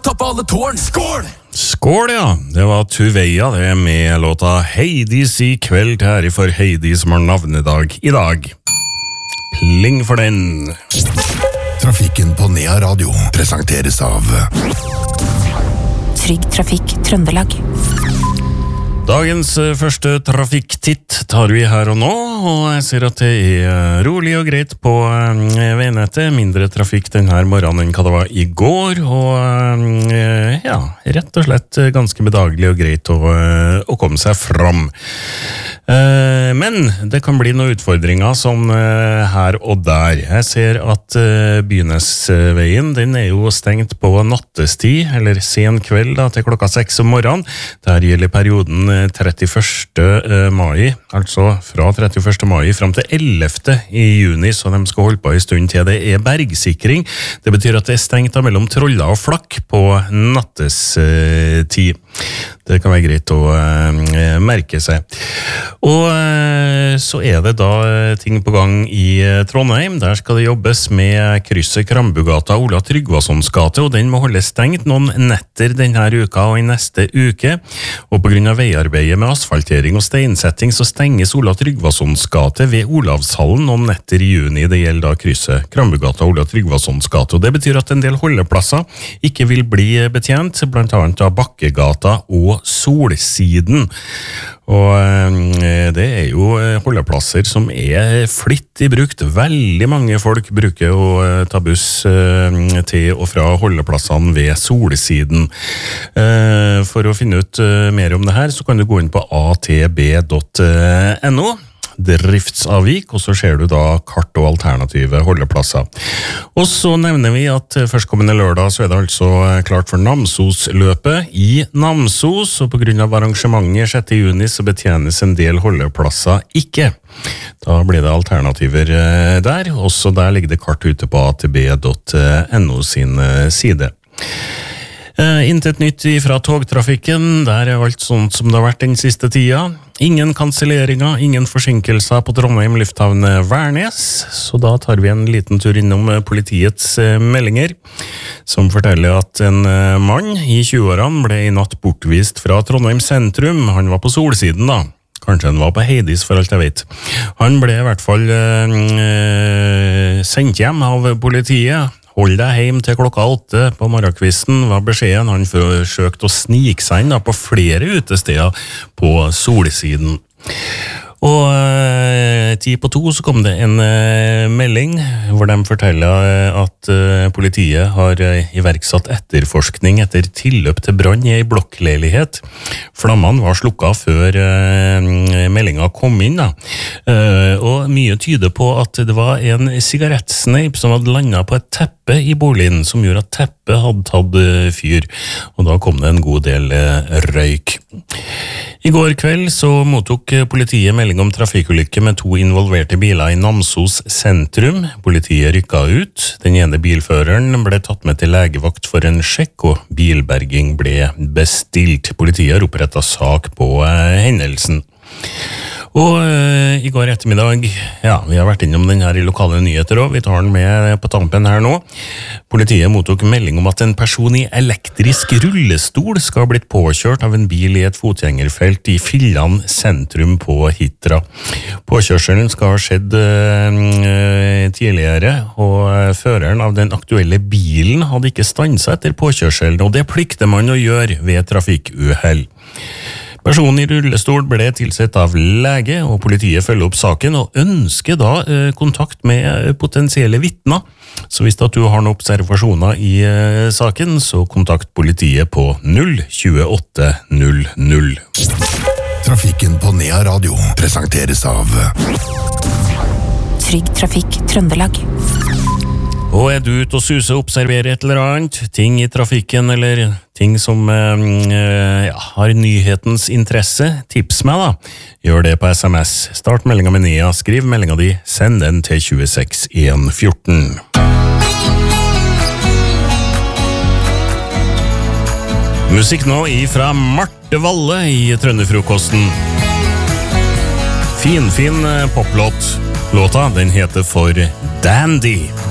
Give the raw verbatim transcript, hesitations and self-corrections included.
topp alle tårn. Skål! Skål, ja. Det var Tuveia, det med låta Heidis i kveld til ære for Heidi som har navnedag i dag. Pling for den. Trafikken på Nea Radio presenteres av Trygg Trafikk Trøndelag. Dagens første trafikktitt tar vi her og nå, og jeg ser at det er rolig og greit på veinettet. Mindre trafikk denne morgenen enn hva det var i går, og ja, rett og slett ganske bedagelig og greit å, å komme seg fram. Men det kan bli noen utfordringer sånn her og der. Jeg ser at Bynesveien, den er jo stengt på nattestid, eller sen kveld da, til klokka seks om morgenen. Der gjelder perioden trettiførste mai, altså fra trettiførste mai frem til ellevte i juni, så de skal holde på en stund til det er bergsikring. Det betyr at det er stengt av mellom Trolla og Flakk på nattestid. Det kan være greit å uh, merke seg. Og uh, så er det da ting på gang i uh, Trondheim. Der skal det jobbes med krysset Krambugata Ola Tryggvasons gate, og den må holdes stengt noen netter denne uka og i neste uke. Og på grunn av veiarbeidet med asfaltering og steinsetting så stenges Ola Tryggvasons gate ved Olavshallen noen netter i juni. Det gjelder da krysset Krambugata Ola Tryggvasons gate, og det betyr at en del holdeplasser ikke vil bli betjent, blant annet av Bakkegata og Solsiden. Og eh, det er jo holdeplasser som er flittig brukt. Veldig mange folk bruker å eh, ta buss eh, til og fra holdeplassene ved Solsiden. Eh, for å finne ut eh, mer om det her, så kan du gå inn på a t b punktum n o. Driftsavvik, og så ser du da kart og alternative holdeplasser. Og så nevner vi at førstkommende lørdag så er det altså klart for Namsos-løpet i Namsos, og på grunn av arrangementet sjette juni så betjenes en del holdeplasser ikke. Da blir det alternativer der, også der ligger det kart ute på a t b punktum n o sin side. Uh, Intet nytt fra togtrafikken, der er alt sånt som det har vært den siste tida. Ingen kanselleringer, ingen forsinkelser på Trondheim lufthavn Værnes, så da tar vi en liten tur innom politiets uh, meldinger, som forteller at en uh, mann i tjueårene ble i natt bortvist fra Trondheim sentrum. Han var på Solsiden da. Kanskje han var på Heidis, for alt jeg vet. Han ble i hvert fall uh, sendt hjem av politiet. Hold deg hjem til klokka åtte på morgenkvisten, var beskjeden. Han forsøkte å snike seg inn da, på flere utesteder på Solsiden. Og eh, ti på to så kom det en eh, melding hvor de forteller eh, at eh, politiet har eh, iverksatt etterforskning etter tilløp til brann i en blokkleilighet. Flammene var slukket før eh, meldingen kom inn. Da. Eh, og mye tyder på at det var en sigarettsneip som hadde landet på et teppe i boligen, som gjorde at teppet hadde tatt eh, fyr. Og da kom det en god del eh, røyk. I går kveld så mottok politiet melding om trafikkulykke med to involverte biler i Namsos sentrum. Politiet rykket ut. Den ene bilføreren ble tatt med til legevakt for en sjekk, og bilberging ble bestilt. Politiet har opprettet sak på eh, hendelsen. Og uh, i går ettermiddag, ja, vi har vært innom den her i lokale nyheter også, vi tar den med på tampen her nå. Politiet mottok melding om at en person i elektrisk rullestol skal ha blitt påkjørt av en bil i et fotgjengerfelt i Filland sentrum på Hitra. Påkjørselen skal ha skjedd uh, tidligere, og føreren av den aktuelle bilen hadde ikke stanset etter påkjørselen, og det plikter man å gjøre ved trafikkuhell. Personen i rullestol ble tilsett av lege, og politiet følger opp saken og ønsker da eh, kontakt med potensielle vittner. Så hvis du har noen observasjoner i eh, saken, så kontakt politiet på null tjueåtte null null. Trafikken på Nea Radio presenteres av Trygg Trafikk Trøndelag. Og er du ute og suser og observerer et eller annet, ting i trafikken eller ting som eh, ja, har nyhetens interesse, tips meg da. Gjør det på sms. Start meldingen med Nea, skriv meldingen di, send den til tjueseks en fjorten. Musikk nå ifra Marte Valle i Trønderfrokosten. Fin, fin poplåt. Låta, den heter For Dandy.